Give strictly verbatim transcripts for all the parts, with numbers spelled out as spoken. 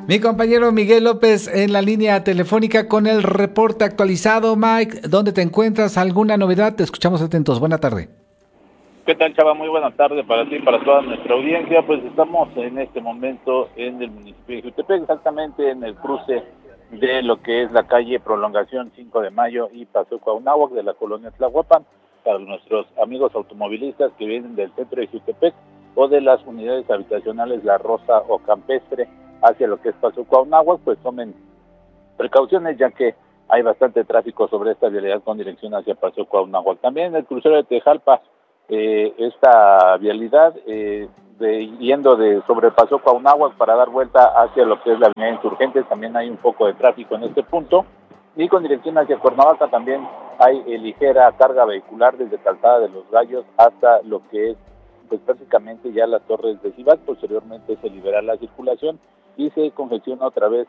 Mi compañero Miguel López en la línea telefónica con el reporte actualizado. Mike, ¿dónde te encuentras? ¿Alguna novedad? Te escuchamos atentos. Buena tarde. ¿Qué tal, Chava? Muy buena tarde para ti y para toda nuestra audiencia. Pues estamos en este momento en el municipio de Jutepec, exactamente en el cruce de lo que es la calle Prolongación cinco de Mayo y Paseo Cuauhnáhuac de la colonia Tlahuapan, para nuestros amigos automovilistas que vienen del centro de Jutepec o de las unidades habitacionales La Rosa o Campestre hacia lo que es Paseo Cuauhnáhuac, pues tomen precauciones ya que hay bastante tráfico sobre esta vialidad con dirección hacia Paseo Cuauhnáhuac. También en el crucero de Tejalpa, eh, esta vialidad eh, de, yendo de sobre Paseo Cuauhnáhuac para dar vuelta hacia lo que es la avenida Insurgentes, también hay un poco de tráfico en este punto, y con dirección hacia Cuernavaca también hay eh, ligera carga vehicular desde Calzada de los Gallos hasta lo que es pues prácticamente ya las torres de Cibac. Posteriormente se libera la circulación y se congestiona otra vez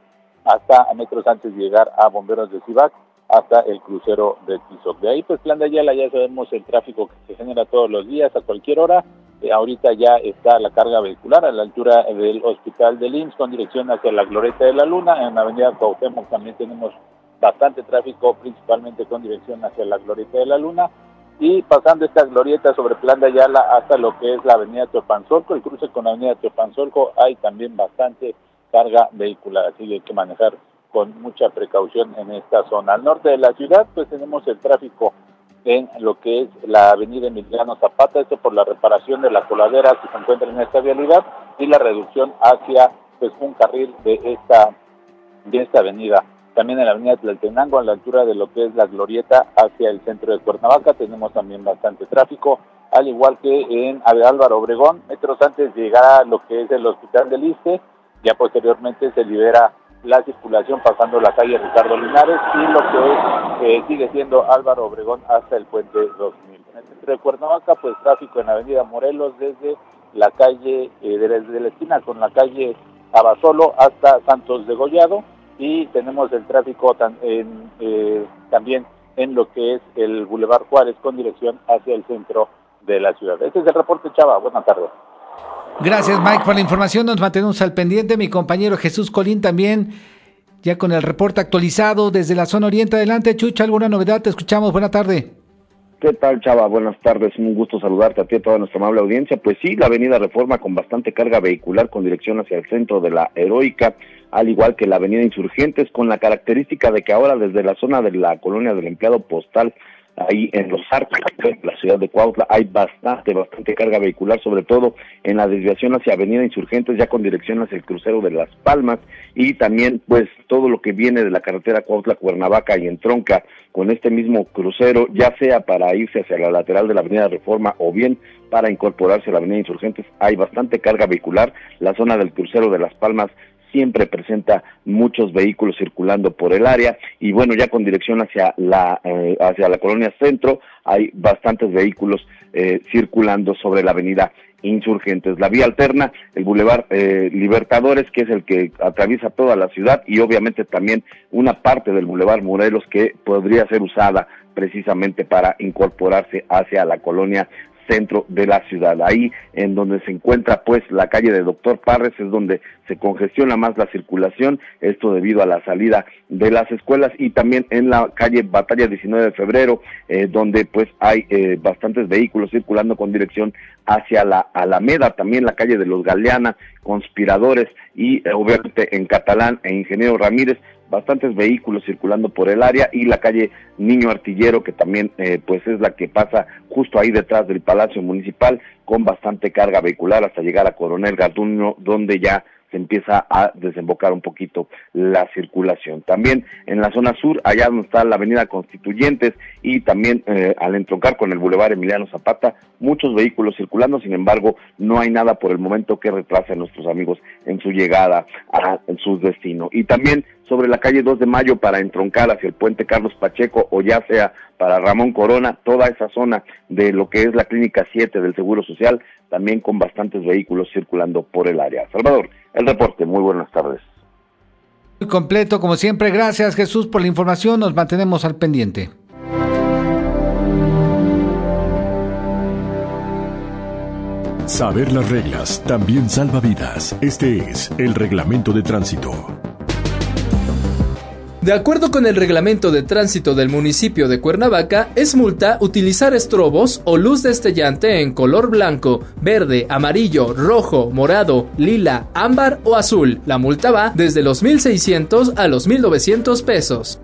hasta a metros antes de llegar a Bomberos de Cibac, hasta el crucero de Tizoc. De ahí, pues, Plan de Ayala, ya sabemos el tráfico que se genera todos los días, a cualquier hora. Eh, ahorita ya está la carga vehicular a la altura del Hospital del I M S S con dirección hacia la Glorieta de la Luna. En la avenida Cuauhtémoc también tenemos bastante tráfico, principalmente con dirección hacia la Glorieta de la Luna. Y pasando esta glorieta sobre Plan de Ayala hasta lo que es la avenida Teopanzolco, el cruce con la avenida Teopanzolco, hay también bastante carga vehicular, así que hay que manejar con mucha precaución en esta zona. Al norte de la ciudad, pues tenemos el tráfico en lo que es la avenida Emiliano Zapata, esto por la reparación de la coladera que se encuentra en esta vialidad y la reducción hacia pues un carril de esta de esta avenida. También en la avenida Tlaltenango, a la altura de lo que es la glorieta hacia el centro de Cuernavaca, tenemos también bastante tráfico, al igual que en Álvaro Obregón, metros antes de llegar a lo que es el Hospital del Iste. Ya posteriormente se libera la circulación pasando la calle Ricardo Linares y lo que es, eh, sigue siendo Álvaro Obregón hasta el puente dos mil. En el centro de Cuernavaca, pues tráfico en la avenida Morelos desde la calle, eh, desde la esquina con la calle Abasolo hasta Santos de Gollado, y tenemos el tráfico tan, en, eh, también en lo que es el Boulevard Juárez con dirección hacia el centro de la ciudad. Este es el reporte, Chava. Buenas tardes. Gracias, Mike, por la información. Nos mantenemos al pendiente. Mi compañero Jesús Colín también, ya con el reporte actualizado desde la zona oriente. Adelante, Chucha, ¿alguna novedad? Te escuchamos. Buena tarde. ¿Qué tal, Chava? Buenas tardes, un gusto saludarte a ti y a toda nuestra amable audiencia. Pues sí, la avenida Reforma con bastante carga vehicular con dirección hacia el centro de la Heroica, al igual que la avenida Insurgentes, con la característica de que ahora desde la zona de la colonia del empleado postal, ahí en Los Arcos, la ciudad de Cuautla, hay bastante, bastante carga vehicular, sobre todo en la desviación hacia avenida Insurgentes, ya con dirección hacia el crucero de Las Palmas, y también pues todo lo que viene de la carretera Cuautla-Cuernavaca y entronca con este mismo crucero, ya sea para irse hacia la lateral de la avenida Reforma o bien para incorporarse a la avenida Insurgentes, hay bastante carga vehicular. La zona del crucero de Las Palmas siempre presenta muchos vehículos circulando por el área, y bueno, ya con dirección hacia la eh, hacia la colonia Centro hay bastantes vehículos eh, circulando sobre la avenida Insurgentes. La vía alterna, el Boulevard eh, Libertadores, que es el que atraviesa toda la ciudad, y obviamente también una parte del Boulevard Morelos que podría ser usada precisamente para incorporarse hacia la colonia centro de la ciudad. Ahí en donde se encuentra pues la calle de Doctor Parres es donde se congestiona más la circulación, esto debido a la salida de las escuelas, y también en la calle Batalla diecinueve de febrero, eh, donde pues hay eh, bastantes vehículos circulando con dirección hacia la Alameda, también la calle de los Galeana, Conspiradores y eh, obviamente en Catalán e Ingeniero Ramírez, bastantes vehículos circulando por el área, y la calle Niño Artillero, que también eh, pues es la que pasa justo ahí detrás del Palacio Municipal, con bastante carga vehicular hasta llegar a Coronel Garduño, donde ya se empieza a desembocar un poquito la circulación. También en la zona sur, allá donde está la avenida Constituyentes, y también eh, al entroncar con el Boulevard Emiliano Zapata, muchos vehículos circulando. Sin embargo, no hay nada por el momento que retrase a nuestros amigos en su llegada a su destino. Y también sobre la calle dos de Mayo para entroncar hacia el puente Carlos Pacheco, o ya sea para Ramón Corona, toda esa zona de lo que es la Clínica siete del Seguro Social, también con bastantes vehículos circulando por el área. Salvador, el reporte. Muy buenas tardes. Muy completo, como siempre. Gracias, Jesús, por la información. Nos mantenemos al pendiente. Saber las reglas también salva vidas. Este es el Reglamento de Tránsito. De acuerdo con el Reglamento de Tránsito del municipio de Cuernavaca, es multa utilizar estrobos o luz destellante en color blanco, verde, amarillo, rojo, morado, lila, ámbar o azul. La multa va desde los mil seiscientos a los mil novecientos pesos.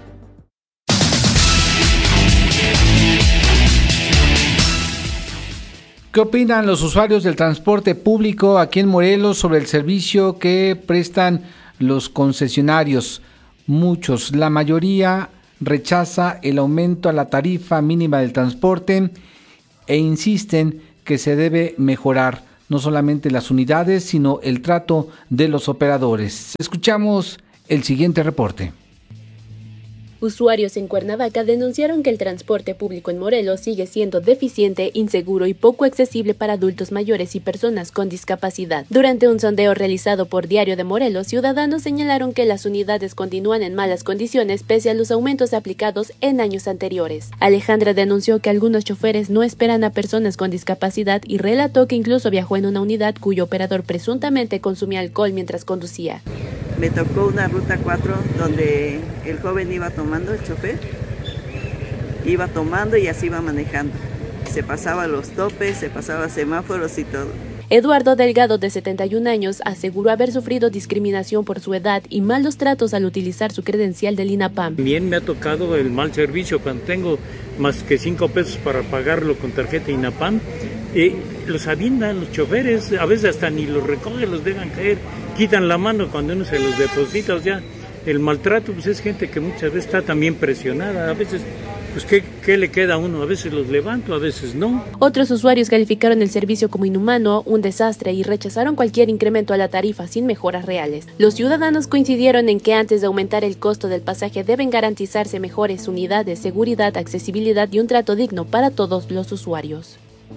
¿Qué opinan los usuarios del transporte público aquí en Morelos sobre el servicio que prestan los concesionarios? Muchos, la mayoría, rechaza el aumento a la tarifa mínima del transporte e insisten que se debe mejorar no solamente las unidades, sino el trato de los operadores. Escuchamos el siguiente reporte. Usuarios en Cuernavaca denunciaron que el transporte público en Morelos sigue siendo deficiente, inseguro y poco accesible para adultos mayores y personas con discapacidad. Durante un sondeo realizado por Diario de Morelos, ciudadanos señalaron que las unidades continúan en malas condiciones pese a los aumentos aplicados en años anteriores. Alejandra denunció que algunos choferes no esperan a personas con discapacidad y relató que incluso viajó en una unidad cuyo operador presuntamente consumía alcohol mientras conducía. Me tocó una ruta cuatro donde el joven iba tomando, el chofer, iba tomando y así iba manejando. Se pasaba los topes, se pasaba semáforos y todo. Eduardo Delgado, de setenta y un años, aseguró haber sufrido discriminación por su edad y malos tratos al utilizar su credencial del INAPAM. Bien me ha tocado el mal servicio cuando tengo más que cinco pesos para pagarlo con tarjeta INAPAM. Eh, los aviendan los choferes, a veces hasta ni los recogen, los dejan caer, quitan la mano cuando uno se los deposita. O sea, el maltrato pues es gente que muchas veces está también presionada, a veces pues ¿qué, qué le queda a uno? A veces los levanto, a veces no. Otros usuarios calificaron el servicio como inhumano, un desastre y rechazaron cualquier incremento a la tarifa sin mejoras reales. Los ciudadanos coincidieron en que antes de aumentar el costo del pasaje deben garantizarse mejores unidades, seguridad, accesibilidad y un trato digno para todos los usuarios.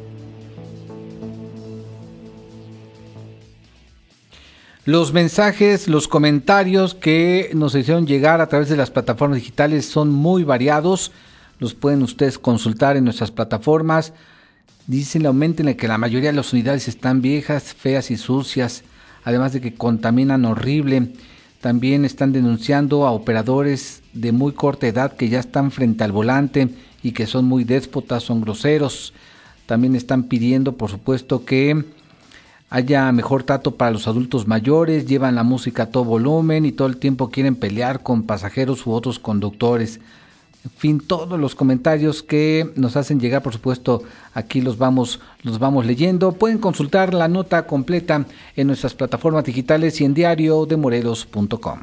Los mensajes, los comentarios que nos hicieron llegar a través de las plataformas digitales son muy variados. Los pueden ustedes consultar en nuestras plataformas. Dicen el aumento en el que la mayoría de las unidades están viejas, feas y sucias, además de que contaminan horrible. También están denunciando a operadores de muy corta edad que ya están frente al volante y que son muy déspotas, son groseros. También están pidiendo, por supuesto, que haya mejor trato para los adultos mayores, llevan la música a todo volumen y todo el tiempo quieren pelear con pasajeros u otros conductores. En fin, todos los comentarios que nos hacen llegar, por supuesto, aquí los vamos, los vamos leyendo. Pueden consultar la nota completa en nuestras plataformas digitales y en diario de morelos punto com.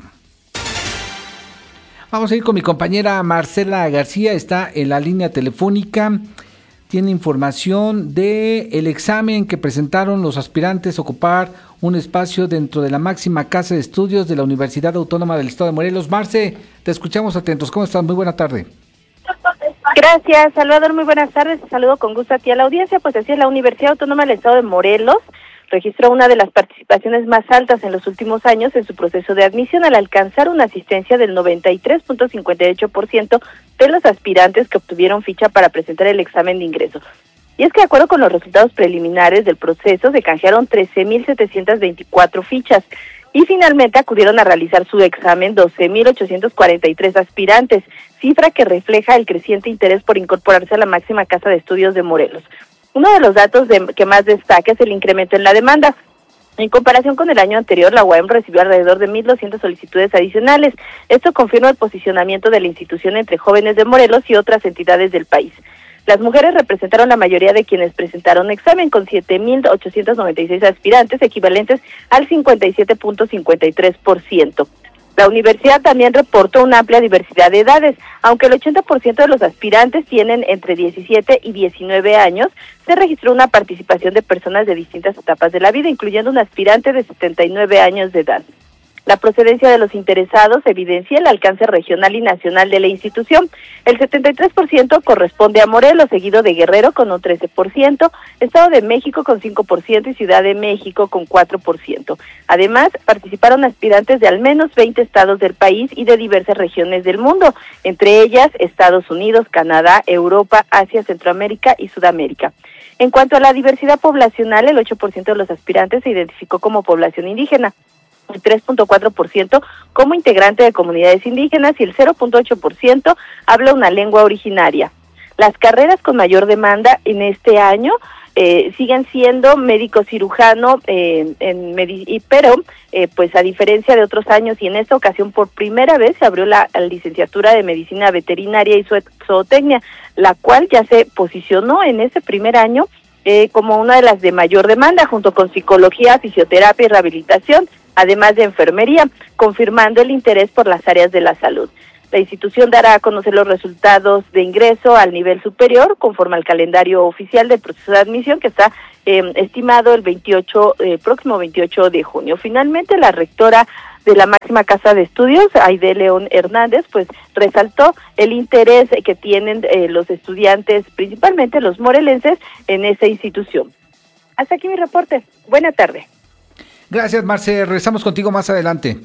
Vamos a ir con mi compañera Marcela García, está en la línea telefónica. Tiene información de el examen que presentaron los aspirantes a ocupar un espacio dentro de la máxima casa de estudios de la Universidad Autónoma del Estado de Morelos. Marce, te escuchamos atentos. ¿Cómo estás? Muy buena tarde. Gracias, Salvador. Muy buenas tardes. Saludo con gusto a ti a la audiencia. Pues así es, la Universidad Autónoma del Estado de Morelos registró una de las participaciones más altas en los últimos años en su proceso de admisión al alcanzar una asistencia del noventa y tres punto cincuenta y ocho por ciento de los aspirantes que obtuvieron ficha para presentar el examen de ingreso. Y es que de acuerdo con los resultados preliminares del proceso se canjearon trece mil setecientas veinticuatro fichas y finalmente acudieron a realizar su examen doce mil ochocientos cuarenta y tres aspirantes, cifra que refleja el creciente interés por incorporarse a la máxima casa de estudios de Morelos. Uno de los datos de, que más destaca es el incremento en la demanda. En comparación con el año anterior, la U A M recibió alrededor de mil doscientas solicitudes adicionales. Esto confirma el posicionamiento de la institución entre jóvenes de Morelos y otras entidades del país. Las mujeres representaron la mayoría de quienes presentaron examen, con siete mil ochocientos noventa y seis aspirantes, equivalentes al cincuenta y siete punto cincuenta y tres por ciento. La universidad también reportó una amplia diversidad de edades. Aunque el ochenta por ciento de los aspirantes tienen entre diecisiete y diecinueve años, se registró una participación de personas de distintas etapas de la vida, incluyendo un aspirante de setenta y nueve años de edad. La procedencia de los interesados evidencia el alcance regional y nacional de la institución. El setenta y tres por ciento corresponde a Morelos, seguido de Guerrero con un trece por ciento, Estado de México con cinco por ciento y Ciudad de México con cuatro por ciento. Además, participaron aspirantes de al menos veinte estados del país y de diversas regiones del mundo, entre ellas Estados Unidos, Canadá, Europa, Asia, Centroamérica y Sudamérica. En cuanto a la diversidad poblacional, el ocho por ciento de los aspirantes se identificó como población indígena, el tres punto cuatro por ciento como integrante de comunidades indígenas y el cero punto ocho por ciento habla una lengua originaria. Las carreras con mayor demanda en este año eh, siguen siendo médico cirujano, eh, en medi- pero eh, pues a diferencia de otros años y en esta ocasión por primera vez se abrió la, la licenciatura de medicina veterinaria y zootecnia, la cual ya se posicionó en ese primer año eh, como una de las de mayor demanda, junto con psicología, fisioterapia y rehabilitación, además de enfermería, confirmando el interés por las áreas de la salud. La institución dará a conocer los resultados de ingreso al nivel superior conforme al calendario oficial del proceso de admisión que está eh, estimado el veintiocho, eh, próximo veintiocho de junio. Finalmente, la rectora de la máxima casa de estudios, Aide León Hernández, pues resaltó el interés que tienen eh, los estudiantes, principalmente los morelenses, en esa institución. Hasta aquí mi reporte. Buena tarde. Gracias, Marce. Regresamos contigo más adelante.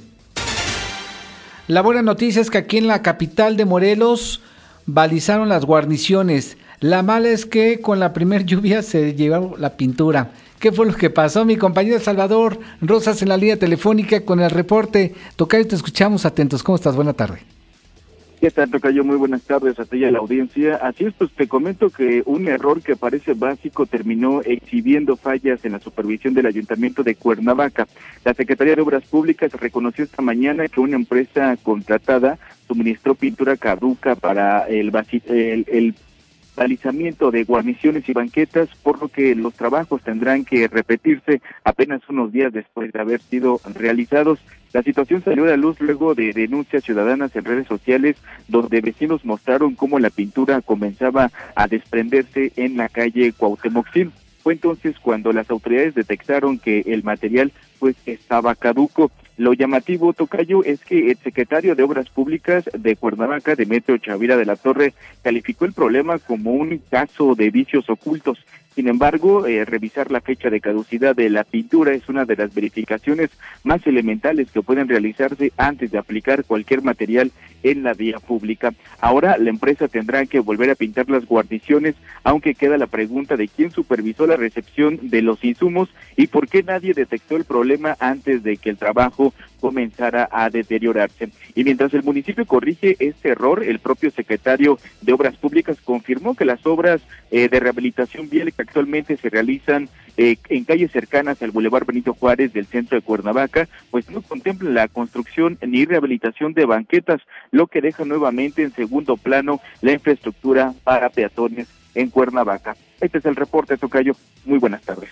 La buena noticia es que aquí en la capital de Morelos balizaron las guarniciones. La mala es que con la primer lluvia se llevó la pintura. ¿Qué fue lo que pasó? Mi compañero Salvador Rosas en la línea telefónica con el reporte. Tocayo, te escuchamos atentos. ¿Cómo estás? Buena tarde. ¿Qué tal, Tocayo? Muy buenas tardes a ti y a la audiencia. Así es, pues te comento que un error que parece básico terminó exhibiendo fallas en la supervisión del Ayuntamiento de Cuernavaca. La Secretaría de Obras Públicas reconoció esta mañana que una empresa contratada suministró pintura caduca para el, el, el balizamiento de guarniciones y banquetas, por lo que los trabajos tendrán que repetirse apenas unos días después de haber sido realizados. La situación salió a la luz luego de denuncias ciudadanas en redes sociales, donde vecinos mostraron cómo la pintura comenzaba a desprenderse en la calle Cuauhtémoc-Sil. Fue entonces cuando las autoridades detectaron que el material pues estaba caduco. Lo llamativo, Tocayo, es que el secretario de Obras Públicas de Cuernavaca, Demetrio Chavira de la Torre, calificó el problema como un caso de vicios ocultos. Sin embargo, eh, revisar la fecha de caducidad de la pintura es una de las verificaciones más elementales que pueden realizarse antes de aplicar cualquier material en la vía pública. Ahora la empresa tendrá que volver a pintar las guarniciones, aunque queda la pregunta de quién supervisó la recepción de los insumos y por qué nadie detectó el problema antes de que el trabajo comenzara a deteriorarse. Y mientras el municipio corrige este error, el propio secretario de Obras Públicas confirmó que las obras eh, de rehabilitación vial que actualmente se realizan eh, en calles cercanas al Boulevard Benito Juárez del centro de Cuernavaca, pues no contemplan la construcción ni rehabilitación de banquetas, lo que deja nuevamente en segundo plano la infraestructura para peatones en Cuernavaca. Este es el reporte, Tocayo. Muy buenas tardes.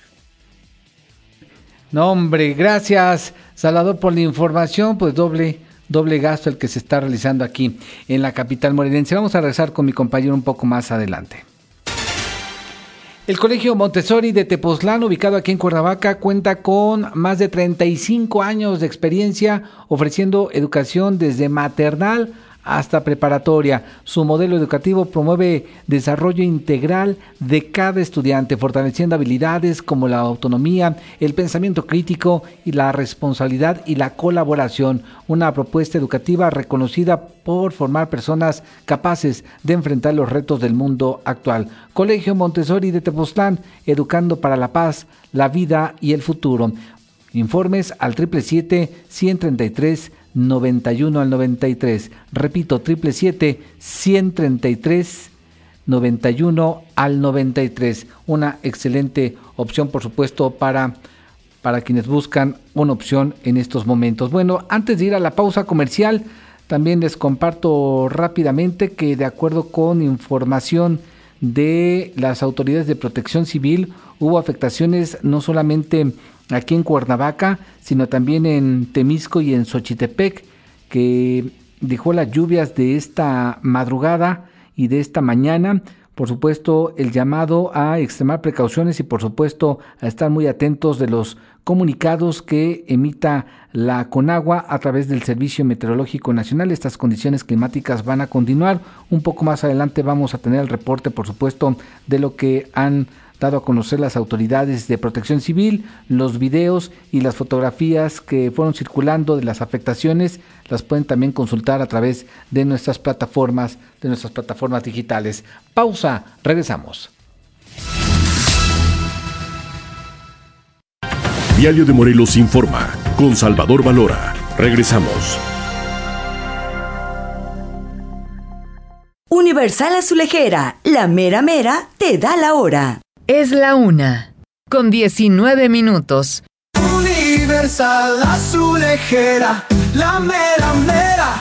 No, hombre, gracias, Salvador, por la información. Pues doble, doble gasto el que se está realizando aquí en la capital morelense. Vamos a regresar con mi compañero un poco más adelante. El Colegio Montessori de Tepoztlán, ubicado aquí en Cuernavaca, cuenta con más de treinta y cinco años de experiencia ofreciendo educación desde maternal hasta preparatoria. Su modelo educativo promueve desarrollo integral de cada estudiante, fortaleciendo habilidades como la autonomía, el pensamiento crítico y la responsabilidad y la colaboración. Una propuesta educativa reconocida por formar personas capaces de enfrentar los retos del mundo actual. Colegio Montessori de Tepoztlán, educando para la paz, la vida y el futuro. Informes al triple siete, ciento treinta y tres, noventa y uno al noventa y tres. Repito, triple siete, ciento treinta y tres, noventa y uno al noventa y tres. Una excelente opción, por supuesto, para, para quienes buscan una opción en estos momentos. Bueno, antes de ir a la pausa comercial, también les comparto rápidamente que de acuerdo con información de las autoridades de protección civil, hubo afectaciones no solamente aquí en Cuernavaca, sino también en Temisco y en Xochitepec, que dejó las lluvias de esta madrugada y de esta mañana. Por supuesto, el llamado a extremar precauciones y por supuesto a estar muy atentos de los comunicados que emita la Conagua a través del Servicio Meteorológico Nacional. Estas condiciones climáticas van a continuar. Un poco más adelante vamos a tener el reporte, por supuesto, de lo que han dado a conocer las autoridades de protección civil, los videos y las fotografías que fueron circulando de las afectaciones, las pueden también consultar a través de nuestras plataformas, de nuestras plataformas digitales. Pausa, regresamos. Diario de Morelos informa, con Salvador Valora. Regresamos. Universal Azulejera, la mera mera te da la hora. Es la una, con diecinueve minutos. Universal Azulejera, la mera mera.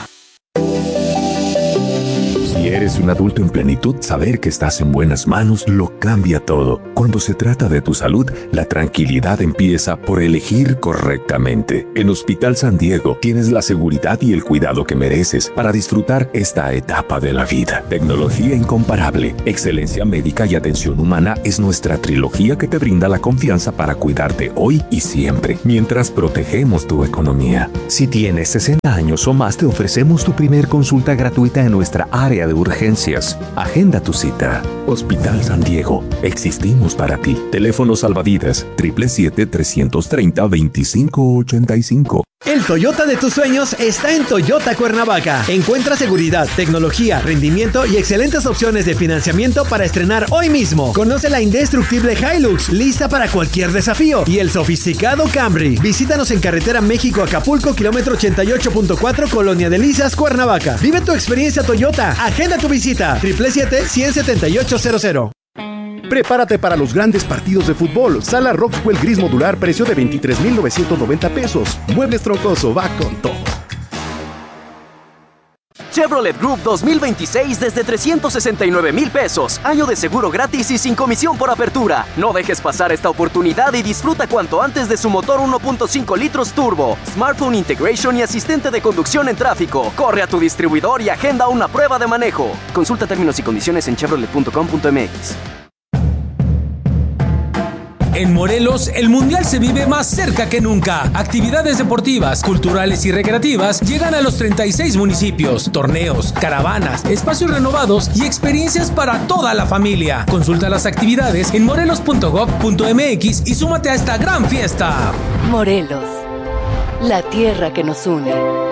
Si eres un adulto en plenitud, saber que estás en buenas manos lo cambia todo. Cuando se trata de tu salud, la tranquilidad empieza por elegir correctamente. En Hospital San Diego tienes la seguridad y el cuidado que mereces para disfrutar esta etapa de la vida. Tecnología incomparable, excelencia médica y atención humana es nuestra trilogía que te brinda la confianza para cuidarte hoy y siempre, mientras protegemos tu economía. Si tienes sesenta años o más, te ofrecemos tu primer consulta gratuita en nuestra área de urgencias. Agenda tu cita. Hospital San Diego. Existimos para ti. Teléfono salvavidas siete siete siete, tres tres cero, dos cinco ocho cinco. El Toyota de tus sueños está en Toyota Cuernavaca. Encuentra seguridad, tecnología, rendimiento y excelentes opciones de financiamiento para estrenar hoy mismo. Conoce la indestructible Hilux, lista para cualquier desafío, y el sofisticado Camry. Visítanos en carretera México-Acapulco, kilómetro ochenta y ocho punto cuatro, Colonia Delicias, Cuernavaca. Vive tu experiencia Toyota. Agenda tu visita. siete siete siete, uno siete ocho cero cero. Prepárate para los grandes partidos de fútbol. Sala Rockwell Gris Modular, precio de veintitrés mil novecientos noventa pesos. Muebles Troncoso, va con todo. Chevrolet Group dos mil veintiséis desde trescientos sesenta y nueve mil pesos. Año de seguro gratis y sin comisión por apertura. No dejes pasar esta oportunidad y disfruta cuanto antes de su motor uno punto cinco litros turbo, smartphone integration y asistente de conducción en tráfico. Corre a tu distribuidor y agenda una prueba de manejo. Consulta términos y condiciones en chevrolet punto com punto m x. En Morelos, el Mundial se vive más cerca que nunca. Actividades deportivas, culturales y recreativas llegan a los treinta y seis municipios. Torneos, caravanas, espacios renovados y experiencias para toda la familia. Consulta las actividades en morelos punto gob punto m x y súmate a esta gran fiesta. Morelos, la tierra que nos une.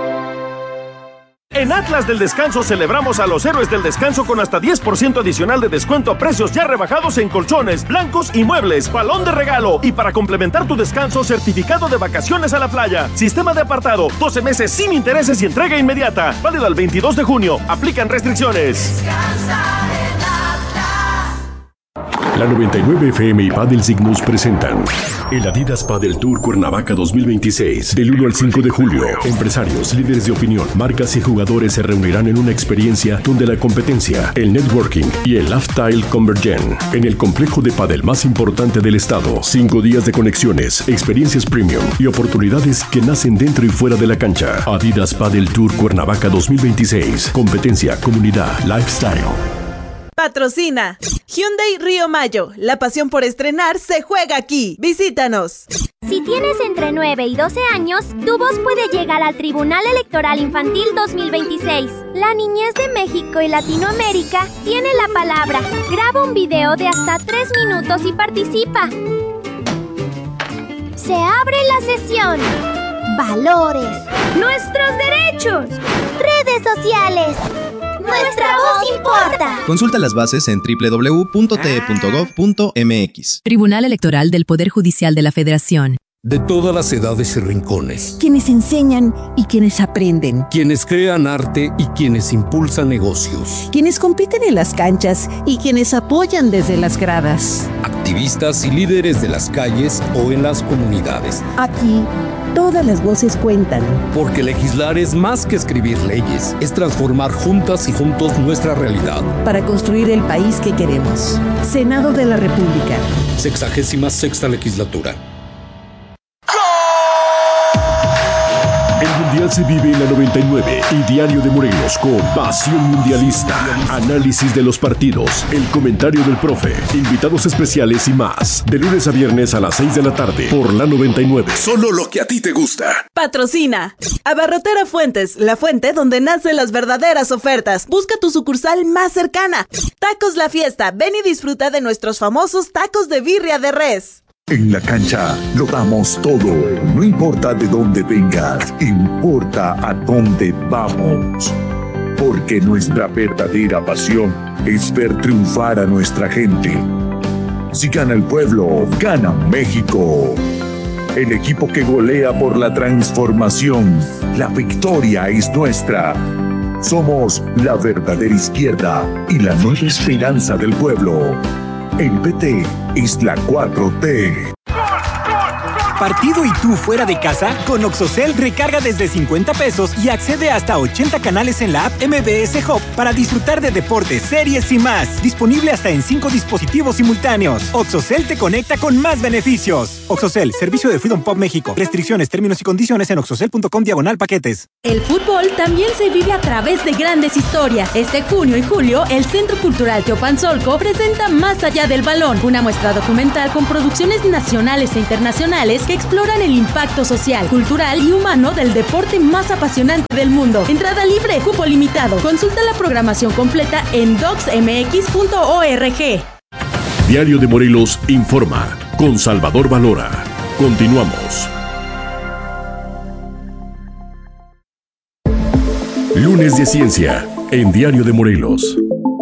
En Atlas del Descanso celebramos a los héroes del descanso con hasta diez por ciento adicional de descuento a precios ya rebajados en colchones, blancos y muebles, balón de regalo. Y para complementar tu descanso, certificado de vacaciones a la playa. Sistema de apartado, doce meses sin intereses y entrega inmediata. Válido al veintidós de junio. Aplican restricciones. La noventa y nueve F M y Padel Signus presentan el Adidas Padel Tour Cuernavaca dos mil veintiséis. Del uno al cinco de julio, empresarios, líderes de opinión, marcas y jugadores se reunirán en una experiencia donde la competencia, el networking y el lifestyle convergen en el complejo de pádel más importante del estado. Cinco días de conexiones, experiencias premium y oportunidades que nacen dentro y fuera de la cancha. Adidas Padel Tour Cuernavaca dos mil veintiséis. Competencia, comunidad, lifestyle. Patrocina Hyundai Río Mayo. La pasión por estrenar se juega aquí. Visítanos. Si tienes entre nueve y doce años, tu voz puede llegar al Tribunal Electoral Infantil dos mil veintiséis. La niñez de México y Latinoamérica tiene la palabra. Graba un video de hasta tres minutos y participa. Se abre la sesión. Valores. Nuestros derechos. Redes sociales. ¡Nuestra voz importa! Consulta las bases en doble u doble u doble u punto t e punto gob punto m x. Tribunal Electoral del Poder Judicial de la Federación. De todas las edades y rincones. Quienes enseñan y quienes aprenden. Quienes crean arte y quienes impulsan negocios. Quienes compiten en las canchas y quienes apoyan desde las gradas. Activistas y líderes de las calles o en las comunidades. Aquí, todas las voces cuentan. Porque legislar es más que escribir leyes, es transformar juntas y juntos nuestra realidad. Para construir el país que queremos. Senado de la República. Sexagésima sexta legislatura. El Mundial se vive en la noventa y nueve y Diario de Morelos con Pasión Mundialista. Análisis de los partidos, el comentario del profe, invitados especiales y más. De lunes a viernes a las seis de la tarde por la noventa y nueve. Solo lo que a ti te gusta. Patrocina Abarrotera Fuentes, la fuente donde nacen las verdaderas ofertas. Busca tu sucursal más cercana. Tacos La Fiesta, ven y disfruta de nuestros famosos tacos de birria de res. En la cancha lo damos todo, no importa de dónde vengas, importa a dónde vamos. Porque nuestra verdadera pasión es ver triunfar a nuestra gente. Si gana el pueblo, gana México. el equipo que golea por la transformación. La victoria es nuestra. Somos la verdadera izquierda y la nueva esperanza del pueblo. El P T es la cuatro T. ¿Partido y tú fuera de casa? Con Oxocel recarga desde cincuenta pesos y accede hasta ochenta canales en la app M B S Hub para disfrutar de deportes, series y más. Disponible hasta en cinco dispositivos simultáneos. Oxocel te conecta con más beneficios. Oxocel, servicio de Freedom Pop México. Restricciones, términos y condiciones en oxocel.com diagonal paquetes. El fútbol también se vive a través de grandes historias. Este junio y julio, el Centro Cultural Teopanzolco presenta Más Allá del Balón, una muestra documental con producciones nacionales e internacionales que exploran el impacto social, cultural y humano del deporte más apasionante del mundo. Entrada libre, cupo limitado. Consulta la programación completa en docs m x punto org. Diario de Morelos informa con Salvador Valora. Continuamos. Lunes de Ciencia en Diario de Morelos.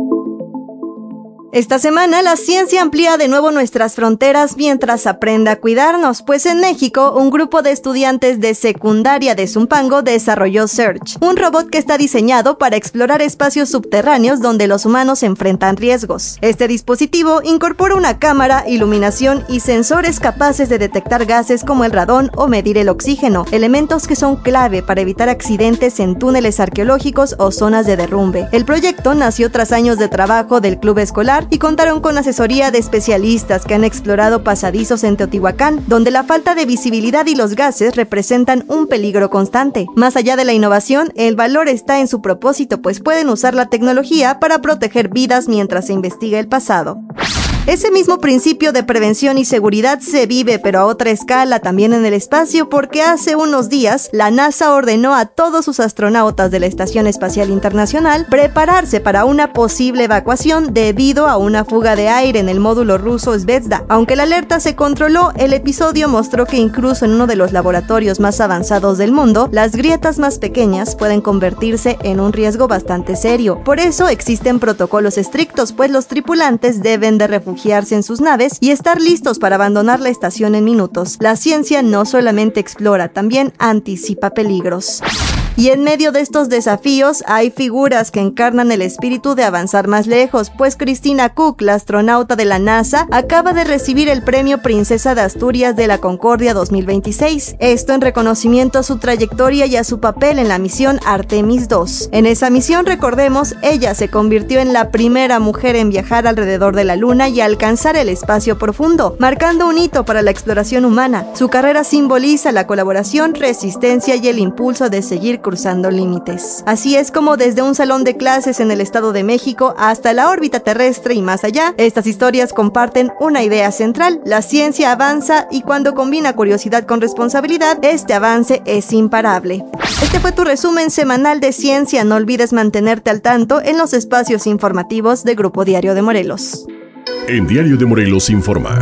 Esta semana la ciencia amplía de nuevo nuestras fronteras mientras aprende a cuidarnos, pues en México un grupo de estudiantes de secundaria de Zumpango desarrolló Search, un robot que está diseñado para explorar espacios subterráneos donde los humanos enfrentan riesgos. Este dispositivo incorpora una cámara, iluminación y sensores capaces de detectar gases como el radón o medir el oxígeno, elementos que son clave para evitar accidentes en túneles arqueológicos o zonas de derrumbe. El proyecto nació tras años de trabajo del club escolar y contaron con asesoría de especialistas que han explorado pasadizos en Teotihuacán, donde la falta de visibilidad y los gases representan un peligro constante. Más allá de la innovación, el valor está en su propósito, pues pueden usar la tecnología para proteger vidas mientras se investiga el pasado. Ese mismo principio de prevención y seguridad se vive, pero a otra escala, también en el espacio, porque hace unos días la NASA ordenó a todos sus astronautas de la Estación Espacial Internacional prepararse para una posible evacuación debido a una fuga de aire en el módulo ruso Zvezda. Aunque la alerta se controló, el episodio mostró que incluso en uno de los laboratorios más avanzados del mundo, las grietas más pequeñas pueden convertirse en un riesgo bastante serio. Por eso existen protocolos estrictos, pues los tripulantes deben de refugiarse en sus naves y estar listos para abandonar la estación en minutos. La ciencia no solamente explora, también anticipa peligros. Y en medio de estos desafíos hay figuras que encarnan el espíritu de avanzar más lejos, pues Christina Koch, la astronauta de la NASA, acaba de recibir el premio Princesa de Asturias de la Concordia dos mil veintiséis. Esto en reconocimiento a su trayectoria y a su papel en la misión Artemis dos. En esa misión, recordemos, ella se convirtió en la primera mujer en viajar alrededor de la Luna y alcanzar el espacio profundo, marcando un hito para la exploración humana. Su carrera simboliza la colaboración, resistencia y el impulso de seguir cruzando límites. Así es como desde un salón de clases en el Estado de México hasta la órbita terrestre y más allá, estas historias comparten una idea central: la ciencia avanza y cuando combina curiosidad con responsabilidad, este avance es imparable. Este fue tu resumen semanal de ciencia. No olvides mantenerte al tanto en los espacios informativos de Grupo Diario de Morelos. En Diario de Morelos informa.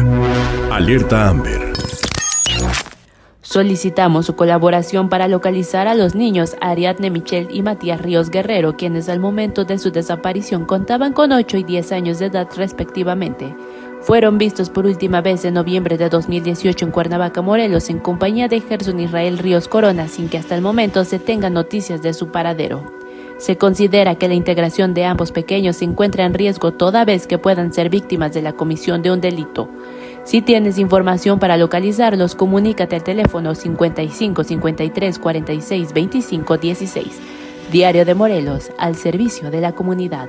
Alerta Amber. Solicitamos su colaboración para localizar a los niños Ariadne Michelle y Matías Ríos Guerrero, quienes al momento de su desaparición contaban con ocho y diez años de edad respectivamente. Fueron vistos por última vez en noviembre de dos mil dieciocho en Cuernavaca, Morelos, en compañía de Gerson Israel Ríos Corona, sin que hasta el momento se tengan noticias de su paradero. Se considera que la integración de ambos pequeños se encuentra en riesgo toda vez que puedan ser víctimas de la comisión de un delito. Si tienes información para localizarlos, comunícate al teléfono cincuenta y cinco, cincuenta y tres, cuarenta y seis, veinticinco, dieciséis. Diario de Morelos, al servicio de la comunidad.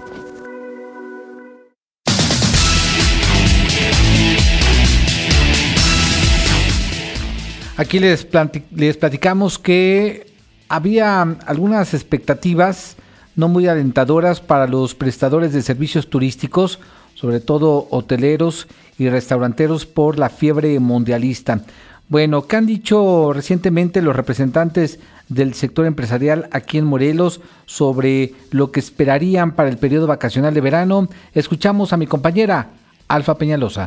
Aquí les, planti- les platicamos que había algunas expectativas no muy alentadoras para los prestadores de servicios turísticos, sobre todo hoteleros y restauranteros, por la fiebre mundialista. Bueno, ¿qué han dicho recientemente los representantes del sector empresarial aquí en Morelos sobre lo que esperarían para el periodo vacacional de verano? Escuchamos a mi compañera Alfa Peñalosa.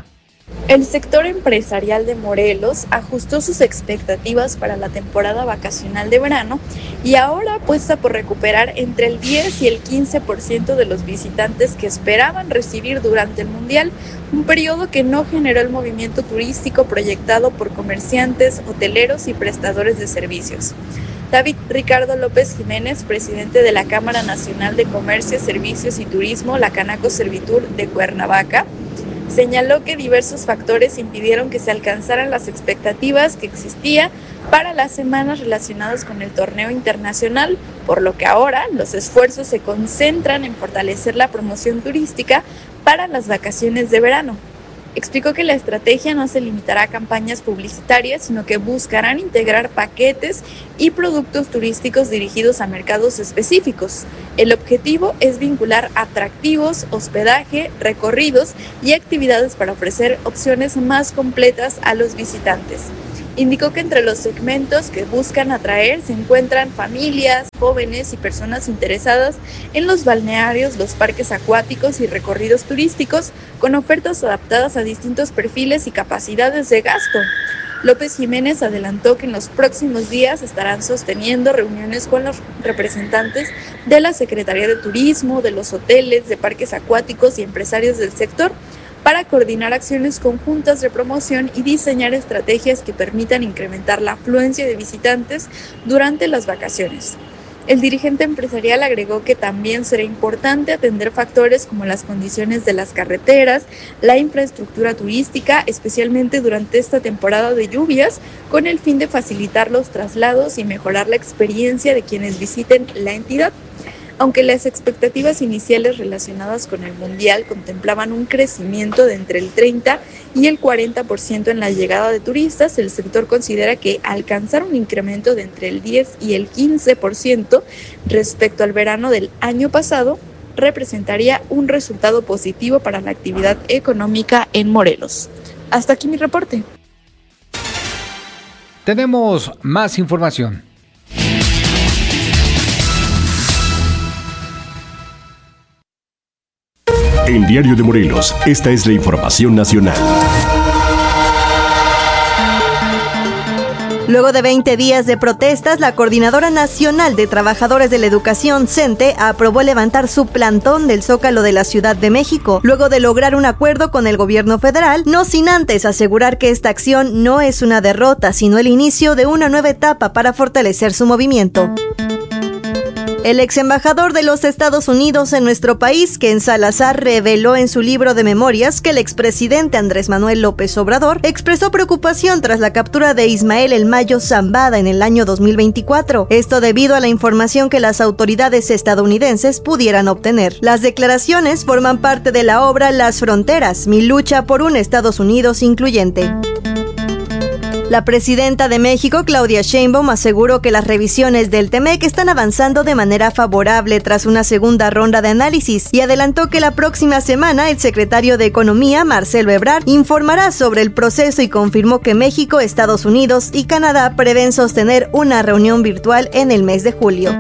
El sector empresarial de Morelos ajustó sus expectativas para la temporada vacacional de verano y ahora apuesta por recuperar entre el diez y el quince por ciento de los visitantes que esperaban recibir durante el Mundial, un periodo que no generó el movimiento turístico proyectado por comerciantes, hoteleros y prestadores de servicios. David Ricardo López Jiménez, presidente de la Cámara Nacional de Comercio, Servicios y Turismo, la Canaco Servitur de Cuernavaca, señaló que diversos factores impidieron que se alcanzaran las expectativas que existía para las semanas relacionadas con el torneo internacional, por lo que ahora los esfuerzos se concentran en fortalecer la promoción turística para las vacaciones de verano. Explicó que la estrategia no se limitará a campañas publicitarias, sino que buscarán integrar paquetes y productos turísticos dirigidos a mercados específicos. El objetivo es vincular atractivos, hospedaje, recorridos y actividades para ofrecer opciones más completas a los visitantes. Indicó que entre los segmentos que buscan atraer se encuentran familias, jóvenes y personas interesadas en los balnearios, los parques acuáticos y recorridos turísticos con ofertas adaptadas a distintos perfiles y capacidades de gasto. López Jiménez adelantó que en los próximos días estarán sosteniendo reuniones con los representantes de la Secretaría de Turismo, de los hoteles, de parques acuáticos y empresarios del sector para coordinar acciones conjuntas de promoción y diseñar estrategias que permitan incrementar la afluencia de visitantes durante las vacaciones. El dirigente empresarial agregó que también será importante atender factores como las condiciones de las carreteras, la infraestructura turística, especialmente durante esta temporada de lluvias, con el fin de facilitar los traslados y mejorar la experiencia de quienes visiten la entidad. Aunque las expectativas iniciales relacionadas con el Mundial contemplaban un crecimiento de entre el treinta y el cuarenta por ciento en la llegada de turistas, el sector considera que alcanzar un incremento de entre el diez y el quince por ciento respecto al verano del año pasado representaría un resultado positivo para la actividad económica en Morelos. Hasta aquí mi reporte. Tenemos más información. En Diario de Morelos, esta es la información nacional. Luego de veinte días de protestas, la Coordinadora Nacional de Trabajadores de la Educación, CENTE, aprobó levantar su plantón del Zócalo de la Ciudad de México, luego de lograr un acuerdo con el gobierno federal, no sin antes asegurar que esta acción no es una derrota, sino el inicio de una nueva etapa para fortalecer su movimiento. El ex embajador de los Estados Unidos en nuestro país, Ken Salazar, reveló en su libro de memorias que el expresidente Andrés Manuel López Obrador expresó preocupación tras la captura de Ismael El Mayo Zambada en el año dos mil veinticuatro. Esto debido a la información que las autoridades estadounidenses pudieran obtener. Las declaraciones forman parte de la obra Las Fronteras, mi lucha por un Estados Unidos incluyente. La presidenta de México, Claudia Sheinbaum, aseguró que las revisiones del TEMEC están avanzando de manera favorable tras una segunda ronda de análisis y adelantó que la próxima semana el secretario de Economía, Marcelo Ebrard, informará sobre el proceso y confirmó que México, Estados Unidos y Canadá prevén sostener una reunión virtual en el mes de julio.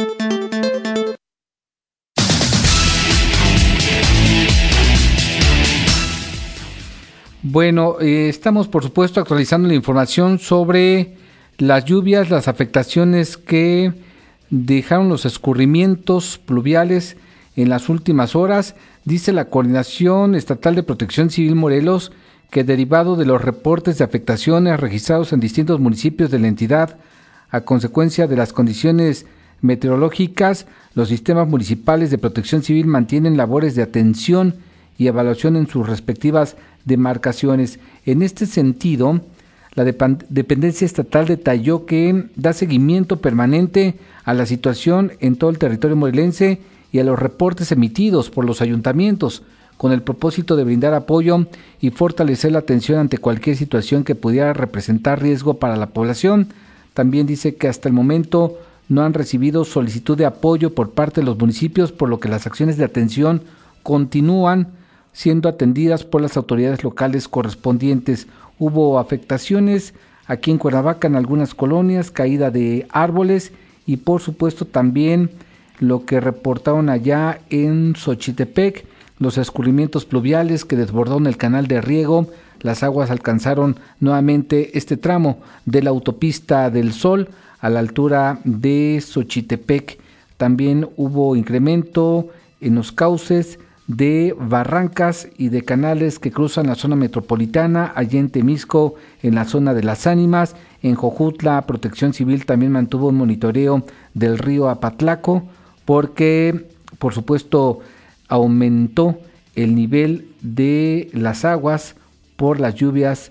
Bueno, eh, estamos por supuesto actualizando la información sobre las lluvias, las afectaciones que dejaron los escurrimientos pluviales en las últimas horas. Dice la Coordinación Estatal de Protección Civil Morelos que derivado de los reportes de afectaciones registrados en distintos municipios de la entidad a consecuencia de las condiciones meteorológicas, los sistemas municipales de protección civil mantienen labores de atención y evaluación en sus respectivas demarcaciones. En este sentido, la dep- dependencia estatal detalló que da seguimiento permanente a la situación en todo el territorio morelense y a los reportes emitidos por los ayuntamientos, con el propósito de brindar apoyo y fortalecer la atención ante cualquier situación que pudiera representar riesgo para la población. También dice que hasta el momento no han recibido solicitud de apoyo por parte de los municipios, por lo que las acciones de atención continúan siendo atendidas por las autoridades locales correspondientes. Hubo afectaciones aquí en Cuernavaca en algunas colonias, caída de árboles y por supuesto también lo que reportaron allá en Xochitepec, los escurrimientos pluviales que desbordaron el canal de riego. Las aguas alcanzaron nuevamente este tramo de la autopista del Sol a la altura de Xochitepec. También hubo incremento en los cauces de barrancas y de canales que cruzan la zona metropolitana, allí en Temisco, en la zona de Las Ánimas. En Jojutla, Protección Civil también mantuvo un monitoreo del río Apatlaco, porque, por supuesto, aumentó el nivel de las aguas por las lluvias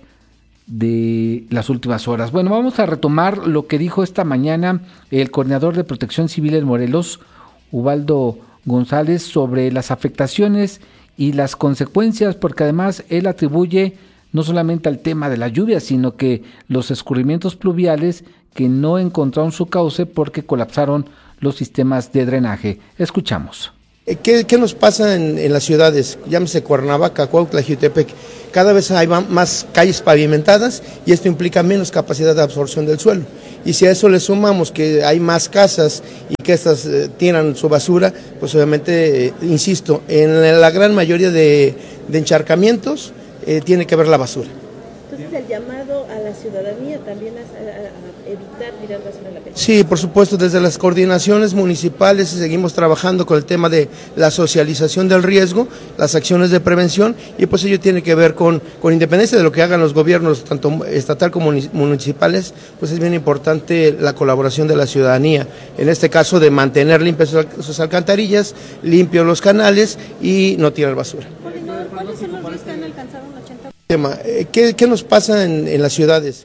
de las últimas horas. Bueno, vamos a retomar lo que dijo esta mañana el coordinador de Protección Civil en Morelos, Ubaldo González, sobre las afectaciones y las consecuencias, porque además él atribuye no solamente al tema de la lluvia, sino que los escurrimientos pluviales que no encontraron su cauce porque colapsaron los sistemas de drenaje. Escuchamos. ¿Qué, qué nos pasa en, en las ciudades? Llámese Cuernavaca, Cuautla, Jiutepec. Cada vez hay más calles pavimentadas y esto implica menos capacidad de absorción del suelo. Y si a eso le sumamos que hay más casas y que estas eh, tiran su basura, pues obviamente, eh, insisto, en la gran mayoría de, de encharcamientos eh, tiene que ver la basura. Entonces el llamado a la ciudadanía también a, a, a evitar tirar basura en la calle. Sí, por supuesto, desde las coordinaciones municipales seguimos trabajando con el tema de la socialización del riesgo, las acciones de prevención, y pues ello tiene que ver con, con independencia de lo que hagan los gobiernos, tanto estatal como municipales, pues es bien importante la colaboración de la ciudadanía, en este caso de mantener limpias sus alcantarillas, limpios los canales y no tirar basura. ¿Cuáles son los riesgos que han alcanzado un ochenta por ciento? ¿Qué, qué nos pasa en, en las ciudades?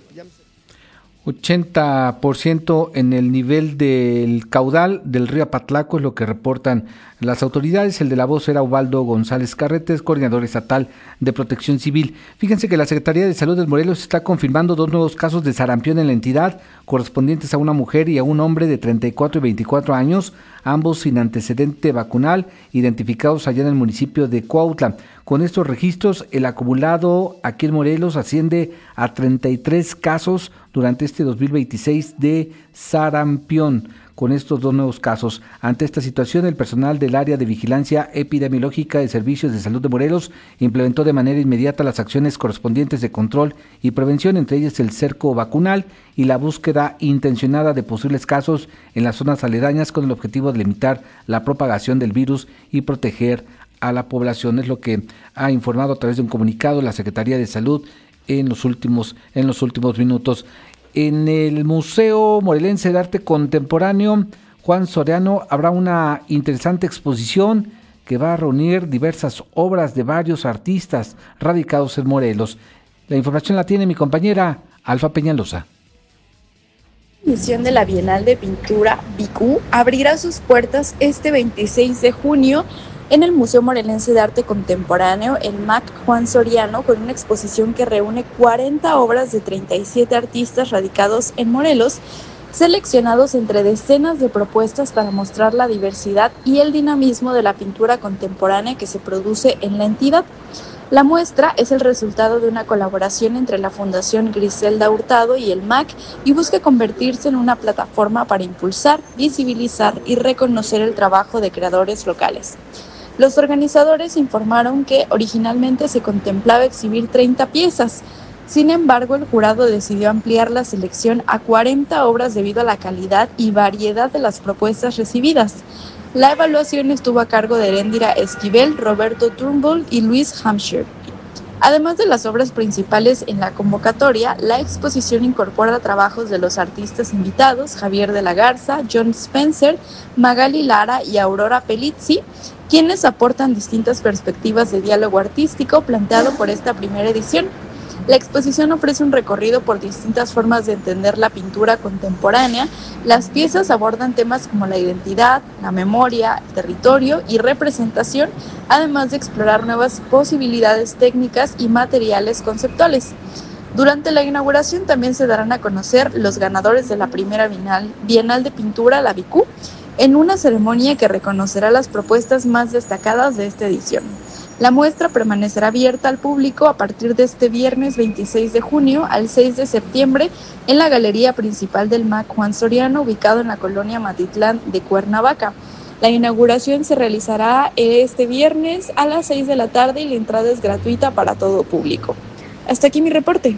ochenta por ciento en el nivel del caudal del río Apatlaco es lo que reportan las autoridades. El de la voz era Ubaldo González Carretes, coordinador estatal de Protección Civil. Fíjense que la Secretaría de Salud de Morelos está confirmando dos nuevos casos de sarampión en la entidad, correspondientes a una mujer y a un hombre de treinta y cuatro y veinticuatro años, ambos sin antecedente vacunal, identificados allá en el municipio de Cuautla. Con estos registros, el acumulado aquí en Morelos asciende a treinta y tres casos durante este dos mil veintiséis de sarampión. Con estos dos nuevos casos, ante esta situación, el personal del área de vigilancia epidemiológica de Servicios de Salud de Morelos implementó de manera inmediata las acciones correspondientes de control y prevención, entre ellas el cerco vacunal y la búsqueda intencionada de posibles casos en las zonas aledañas, con el objetivo de limitar la propagación del virus y proteger a la población. Es lo que ha informado a través de un comunicado la Secretaría de Salud en los últimos, en los últimos minutos. En el Museo Morelense de Arte Contemporáneo Juan Soriano habrá una interesante exposición que va a reunir diversas obras de varios artistas radicados en Morelos. La información la tiene mi compañera Alfa Peñalosa. La edición de la Bienal de Pintura B I C U abrirá sus puertas este veintiséis de junio en el Museo Morelense de Arte Contemporáneo, el M A C Juan Soriano, con una exposición que reúne cuarenta obras de treinta y siete artistas radicados en Morelos, seleccionados entre decenas de propuestas para mostrar la diversidad y el dinamismo de la pintura contemporánea que se produce en la entidad. La muestra es el resultado de una colaboración entre la Fundación Griselda Hurtado y el M A C y busca convertirse en una plataforma para impulsar, visibilizar y reconocer el trabajo de creadores locales. Los organizadores informaron que originalmente se contemplaba exhibir treinta piezas. Sin embargo, el jurado decidió ampliar la selección a cuarenta obras debido a la calidad y variedad de las propuestas recibidas. La evaluación estuvo a cargo de Heréndira Esquivel, Roberto Turnbull y Luis Hampshire. Además de las obras principales en la convocatoria, la exposición incorpora trabajos de los artistas invitados Javier de la Garza, John Spencer, Magali Lara y Aurora Pelizzi, quienes aportan distintas perspectivas de diálogo artístico planteado por esta primera edición. La exposición ofrece un recorrido por distintas formas de entender la pintura contemporánea. Las piezas abordan temas como la identidad, la memoria, el territorio y representación, además de explorar nuevas posibilidades técnicas y materiales conceptuales. Durante la inauguración también se darán a conocer los ganadores de la primera Bienal, Bienal de Pintura, la B I C U, en una ceremonia que reconocerá las propuestas más destacadas de esta edición. La muestra permanecerá abierta al público a partir de este viernes veintiséis de junio al seis de septiembre en la galería principal del M A C Juan Soriano, ubicado en la colonia Matitlán de Cuernavaca. La inauguración se realizará este viernes a las seis de la tarde y la entrada es gratuita para todo público. Hasta aquí mi reporte.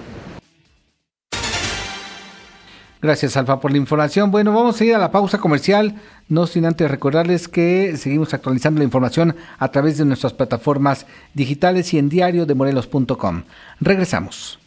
Gracias, Alfa, por la información. Bueno, vamos a ir a la pausa comercial, no sin antes recordarles que seguimos actualizando la información a través de nuestras plataformas digitales y en diario de morelos punto com. Regresamos.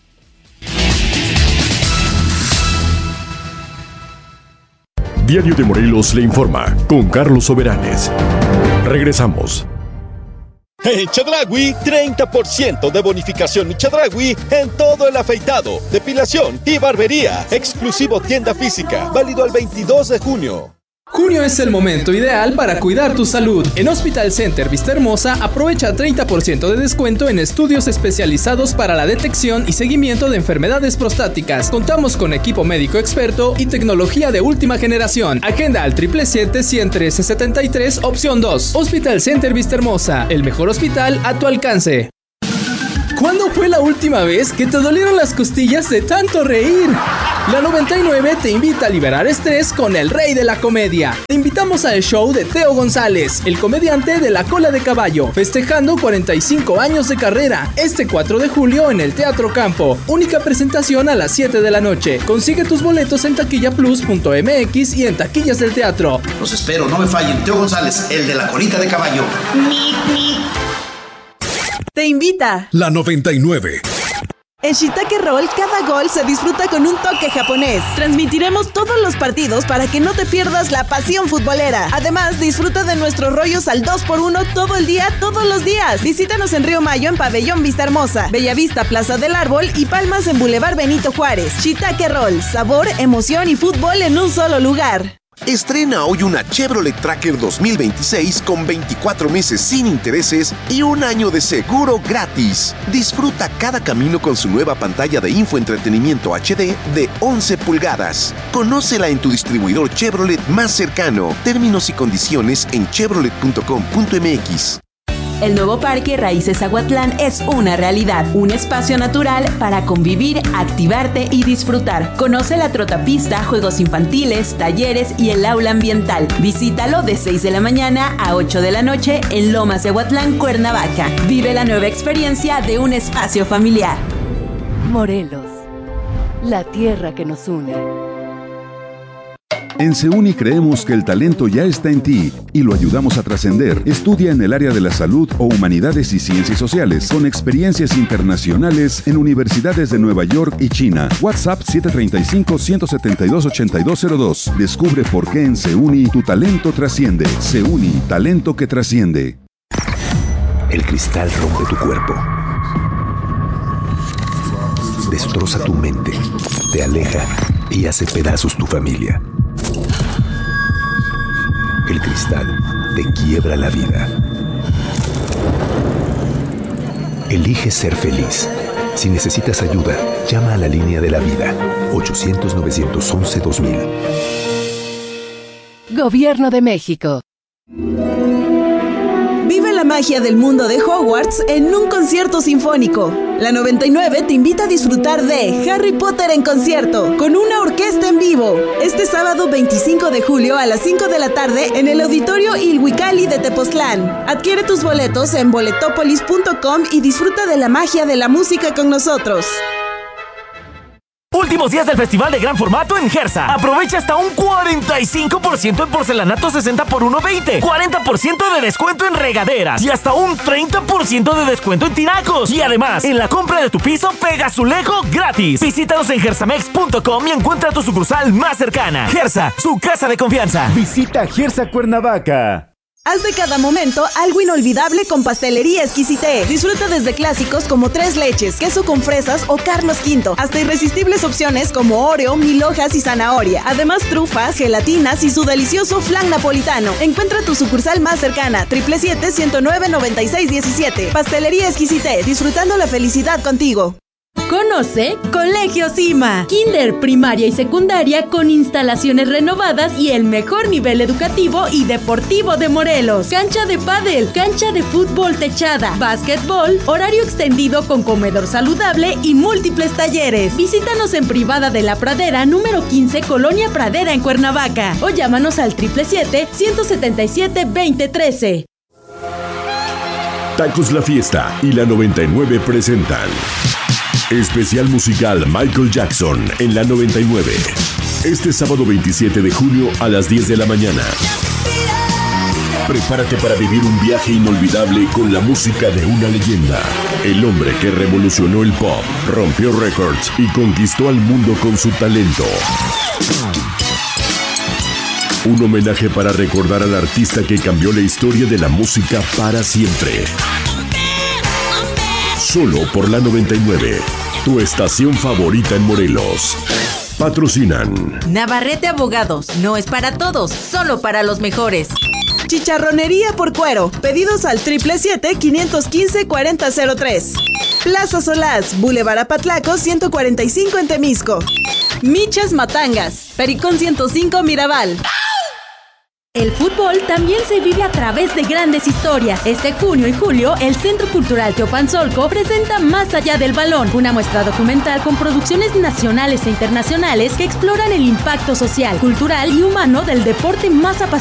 Diario de Morelos le informa con Carlos Soberanes. Regresamos. En Chedraui, treinta por ciento de bonificación y Chedraui en todo el afeitado, depilación y barbería. Exclusivo tienda física, válido al veintidós de junio. Junio es el momento ideal para cuidar tu salud. En Hospital Center Vista Hermosa aprovecha treinta por ciento de descuento en estudios especializados para la detección y seguimiento de enfermedades prostáticas. Contamos con equipo médico experto y tecnología de última generación. Agenda al siete siete siete, uno cero uno tres siete tres, opción dos. Hospital Center Vista Hermosa, el mejor hospital a tu alcance. ¿Cuándo fue la última vez que te dolieron las costillas de tanto reír? La noventa y nueve te invita a liberar estrés con el rey de la comedia. Te invitamos al show de Teo González, el comediante de La Cola de Caballo, festejando cuarenta y cinco años de carrera, este cuatro de julio en el Teatro Campo. Única presentación a las siete de la noche. Consigue tus boletos en taquilla plus punto m x y en taquillas del teatro. Los espero, no me fallen. Teo González, el de La Colita de Caballo. Mi, mi. Te invita La noventa y nueve. En Shiitake Roll, cada gol se disfruta con un toque japonés. Transmitiremos todos los partidos para que no te pierdas la pasión futbolera. Además, disfruta de nuestros rollos al dos por uno todo el día, todos los días. Visítanos en Río Mayo, en Pabellón Vista Hermosa, Bellavista, Plaza del Árbol y Palmas en Boulevard Benito Juárez. Shiitake Roll, sabor, emoción y fútbol en un solo lugar. Estrena hoy una Chevrolet Tracker dos mil veintiséis con veinticuatro meses sin intereses y un año de seguro gratis. Disfruta cada camino con su nueva pantalla de infoentretenimiento H D de once pulgadas. Conócela en tu distribuidor Chevrolet más cercano. Términos y condiciones en chevrolet punto com punto m x. El nuevo Parque Raíces Aguatlán es una realidad, un espacio natural para convivir, activarte y disfrutar. Conoce la trotapista, juegos infantiles, talleres y el aula ambiental. Visítalo de seis de la mañana a ocho de la noche en Lomas de Aguatlán, Cuernavaca. Vive la nueva experiencia de un espacio familiar. Morelos, la tierra que nos une. En Seuni creemos que el talento ya está en ti y lo ayudamos a trascender. Estudia en el área de la salud o humanidades y ciencias sociales con experiencias internacionales en universidades de Nueva York y China. WhatsApp siete tres cinco, uno siete dos, ocho dos cero dos. Descubre por qué en Seuni tu talento trasciende. Seuni, talento que trasciende. El cristal rompe tu cuerpo. Destroza tu mente. Te aleja y hace pedazos tu familia. El cristal te quiebra la vida. Elige ser feliz. Si necesitas ayuda, llama a la línea de la vida. ochocientos, novecientos once, dos mil. Gobierno de México. Vive la magia del mundo de Hogwarts en un concierto sinfónico. La noventa y nueve te invita a disfrutar de Harry Potter en concierto, con una orquesta en vivo. Este sábado veinticinco de julio a las cinco de la tarde en el Auditorio Ilhuicali de Tepoztlán. Adquiere tus boletos en boletopolis punto com y disfruta de la magia de la música con nosotros. Últimos días del Festival de Gran Formato en Gersa. Aprovecha hasta un cuarenta y cinco por ciento en porcelanato sesenta por uno veinte, cuarenta por ciento de descuento en regaderas y hasta un treinta por ciento de descuento en tinacos. Y además, en la compra de tu piso, pega azulejo gratis. Visítanos en gersamex punto com y encuentra tu sucursal más cercana. Gersa, su casa de confianza. Visita Gersa Cuernavaca. Haz de cada momento algo inolvidable con Pastelería Exquisité. Disfruta desde clásicos como tres leches, queso con fresas o Carlos quinto, hasta irresistibles opciones como Oreo, mil hojas y zanahoria. Además, trufas, gelatinas y su delicioso flan napolitano. Encuentra tu sucursal más cercana, siete siete siete, uno nueve, nueve seis uno siete. Pastelería Exquisité, disfrutando la felicidad contigo. Conoce Colegio Cima, kinder, primaria y secundaria con instalaciones renovadas y el mejor nivel educativo y deportivo de Morelos. Cancha de pádel, cancha de fútbol techada, básquetbol, horario extendido con comedor saludable y múltiples talleres. Visítanos en Privada de la Pradera, número quince, Colonia Pradera en Cuernavaca, o llámanos al siete siete siete, uno siete siete, dos cero uno tres. Tacos La Fiesta y la noventa y nueve presentan especial musical Michael Jackson en la noventa y nueve. Este sábado veintisiete de junio a las diez de la mañana. Prepárate para vivir un viaje inolvidable con la música de una leyenda. El hombre que revolucionó el pop, rompió récords y conquistó al mundo con su talento. Un homenaje para recordar al artista que cambió la historia de la música para siempre. Solo por la noventa y nueve, tu estación favorita en Morelos. Patrocinan Navarrete Abogados, no es para todos, solo para los mejores. Chicharronería por Cuero, pedidos al siete siete siete, cinco uno cinco, cuatro cero cero tres. Plaza Solás, Boulevard Apatlaco ciento cuarenta y cinco en Temisco. Michas Matangas, Pericón ciento cinco Mirabal. El fútbol también se vive a través de grandes historias. Este junio y julio, el Centro Cultural Teopanzolco presenta Más Allá del Balón, una muestra documental con producciones nacionales e internacionales que exploran el impacto social, cultural y humano del deporte más apasionante